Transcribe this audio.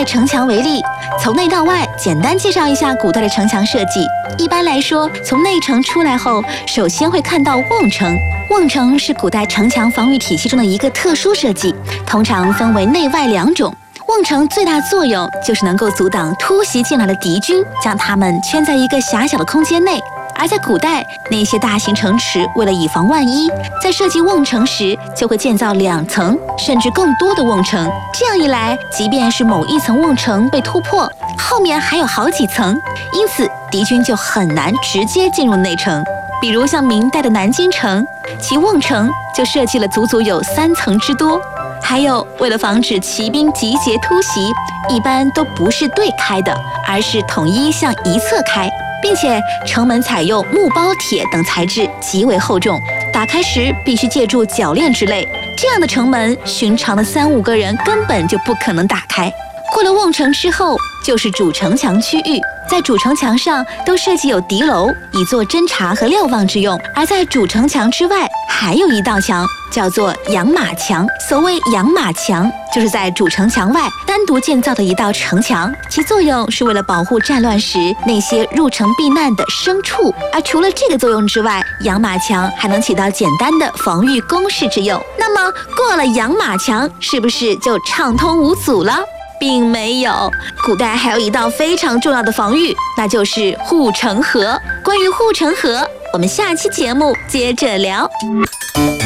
城墙为例，从内到外简单介绍一下古代的城墙设计。一般来说，从内城出来后，首先会看到瓮城。瓮城是古代城墙防御体系中的一个特殊设计，通常分为内外两种。瓮城最大作用就是能够阻挡突袭进来的敌军，将他们圈在一个狭小的空间内。而在古代，那些大型城池为了以防万一，在设计瓮城时就会建造2层甚至更多的瓮城。这样一来，即便是某一层瓮城被突破，后面还有好几层，因此敌军就很难直接进入内城。比如像明代的南京城，其瓮城就设计了足足有3层之多。还有，为了防止骑兵集结突袭，一般都不是对开的，而是统一向一侧开，并且城门采用木包铁等材质，极为厚重，打开时必须借助铰链之类。这样的城门，寻常的3-5个人根本就不可能打开。过了瓮城之后，就是主城墙区域。在主城墙上都设计有敌楼，以作侦察和瞭望之用。而在主城墙之外，还有一道墙，叫做养马墙。所谓养马墙，就是在主城墙外单独建造的一道城墙，其作用是为了保护战乱时那些入城避难的牲畜。而除了这个作用之外，养马墙还能起到简单的防御工事之用。那么过了养马墙，是不是就畅通无阻了？并没有，古代还有一道非常重要的防御，那就是护城河。关于护城河，我们下期节目接着聊。